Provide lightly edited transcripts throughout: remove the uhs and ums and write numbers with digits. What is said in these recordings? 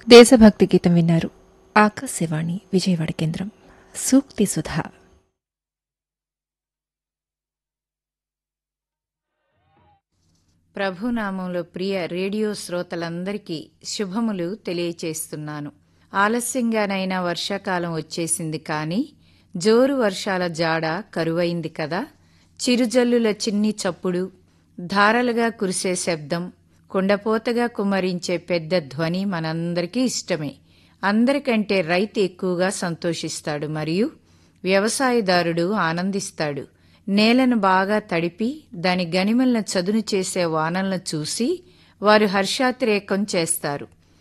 దేశభక్తి గీతం విన్నారు. ఆకాశవాణి విజయవాడ కేంద్రం. సూక్తి సుధా. ప్రభునామంలో ప్రియ రేడియో శ్రోతలందరికీ శుభములు తెలియచేస్తున్నాను. ఆలస్యంగానైనా వర్షాకాలం వచ్చేసింది, కానీ జోరు వర్షాల జాడ కరువైంది కదా. చిరుజల్లుల చిన్ని చప్పుడు, ధారలుగా కురిసే శబ్దం, కుండపోతగా కుమ్మరించే పెద్ద ధ్వని మనందరికీ ఇష్టమే. అందరికంటే రైతు ఎక్కువగా సంతోషిస్తాడు మరియు వ్యవసాయదారుడు ఆనందిస్తాడు. నేలను బాగా తడిపి దాని గనిమలను చదును చేసే వానలను చూసి వారు హర్షాతిరేకం చేస్తారు.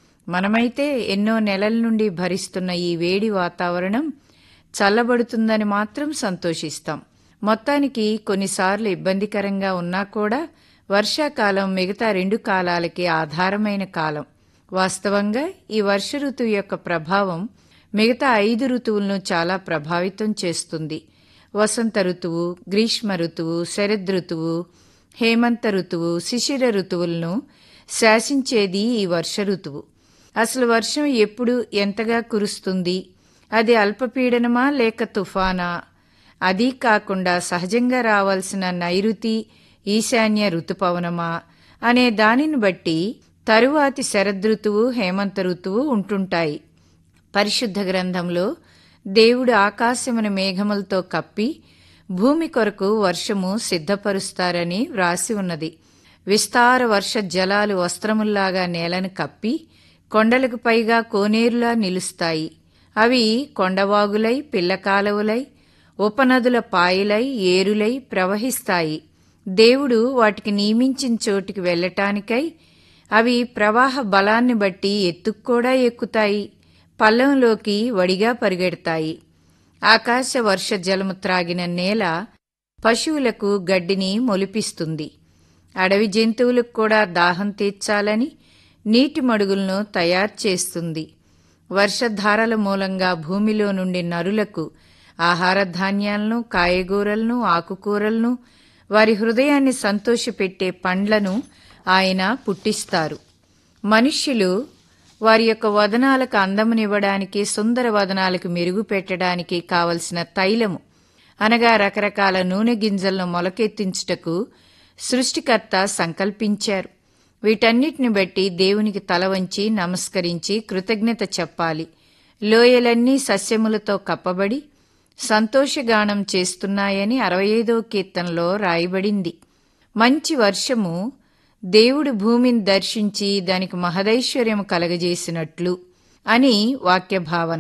మనమైతే ఎన్నో నెలల నుండి భరిస్తున్న ఈ వేడి వాతావరణం చల్లబడుతుందని మాత్రం సంతోషిస్తాం. మొత్తానికి కొన్నిసార్లు ఇబ్బందికరంగా ఉన్నా కూడా వర్షాకాలం మిగతా 2 కాలాలకి ఆధారమైన కాలం. వాస్తవంగా ఈ వర్ష ఋతువు యొక్క ప్రభావం మిగతా 5 ఋతువులను చాలా ప్రభావితం చేస్తుంది. వసంత ఋతువు, గ్రీష్మ ఋతువు, శరదృతువు, హేమంత ఋతువు, శిశిర ఋతువులను శాసించేది ఈ వర్ష ఋతువు. అసలు వర్షం ఎప్పుడు ఎంతగా కురుస్తుంది, అది అల్పపీడనమా లేక తుఫానా, అదీ కాకుండా సహజంగా రావాల్సిన నైరుతి ఈశాన్య ఋతుపవనమా అనే దానిని బట్టి తరువాతి శరదృతువు, హేమంత ఋతువు ఉంటుంటాయి. పరిశుద్ధ గ్రంథంలో దేవుడు ఆకాశమును మేఘములతో కప్పి భూమి కొరకు వర్షము సిద్ధపరుస్తారని వ్రాసి ఉన్నది. విస్తార వర్ష జలాలు వస్త్రముల్లాగా నేలను కప్పి కొండలకు పైగా కోనేరులా నిలుస్తాయి. అవి కొండవాగులై, పిల్లకాలువలై, ఉపనదుల పాయలై, ఏరులై ప్రవహిస్తాయి. దేవుడు వాటికి నియమించిన చోటికి వెళ్లటానికై అవి ప్రవాహ బలాన్ని బట్టి ఎత్తుక్కూడా ఎక్కుతాయి, పల్లంలోకి వడిగా పరిగెడతాయి. ఆకాశ వర్ష జలము త్రాగిన నేల పశువులకు గడ్డిని మొలిపిస్తుంది. అడవి జంతువులకు కూడా దాహం తీర్చాలని నీటి మడుగులను తయారు చేస్తుంది. వర్షధారల మూలంగా భూమిలో నుండి నరులకు ఆహార ధాన్యాలను, కాయగూరలను, ఆకుకూరలను, వారి హృదయాన్ని సంతోషపెట్టే పండ్లను ఆయన పుట్టిస్తారు. మనుష్యులు వారి యొక్క వదనాలకు అందమునివ్వడానికి, సుందర వదనాలకు మెరుగు పెట్టడానికి కావలసిన తైలము అనగా రకరకాల నూనె గింజలను మొలకెత్తించుటకు సృష్టికర్త సంకల్పించారు. వీటన్నిటిని బట్టి దేవునికి తల వంచి నమస్కరించి కృతజ్ఞత చెప్పాలి. లోయలన్నీ సస్యములతో కప్పబడి సంతోషగానం చేస్తున్నాయని 65వ కీర్తనలో రాయబడింది. మంచి వర్షము దేవుడు భూమిని దర్శించి దానికి మహదైశ్వర్యము కలగజేసినట్లు అని వాక్యభావన.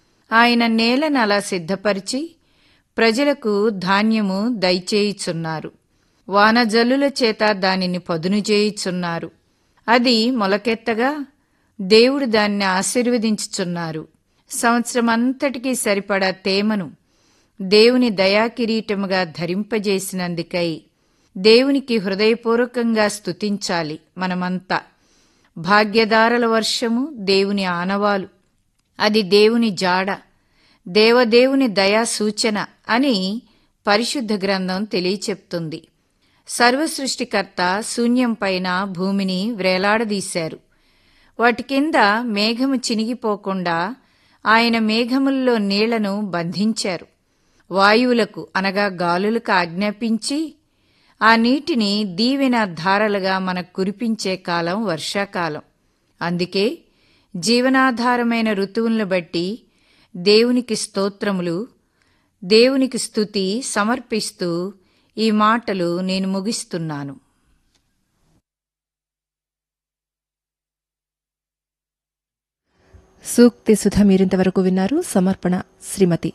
ఆయన నేలను అలా సిద్ధపరిచి ప్రజలకు ధాన్యము దయచేయుచున్నారు. వానజల్లుల చేత దానిని పదును చేయుచున్నారు. అది మొలకెత్తగా దేవుడు దాన్ని ఆశీర్వదించుచున్నారు. సంవత్సరమంతటికీ సరిపడా తేమను దేవుని దయాకిరీటముగా ధరింపజేసినందుకై దేవునికి హృదయపూర్వకంగా స్తుతించాలి మనమంతా. భాగ్యదారుల వర్షము దేవుని ఆనవాలు, అది దేవుని జాడ, దేవదేవుని దయా సూచన అని పరిశుద్ధ గ్రంథం తెలియచెప్తుంది. సర్వసృష్టికర్త శూన్యం పైన భూమిని వ్రేలాడదీశారు. వాటి కింద మేఘము చినిగిపోకుండా ఆయన మేఘముల్లో నీళ్లను బంధించారు. వాయువులకు అనగా గాలులకు ఆజ్ఞాపించి ఆ నీటిని దీవెన ధారలుగా మనకు కురిపించే కాలం వర్షాకాలం. అందుకే జీవనాధారమైన ఋతువులను బట్టి దేవునికి స్తోత్రములు, దేవునికి స్తుతి సమర్పిస్తూ ఈ మాటలు నేను ముగిస్తున్నాను. సూక్తి సుధ మీరింతవరకు విన్నారు. సమర్పణ శ్రీమతి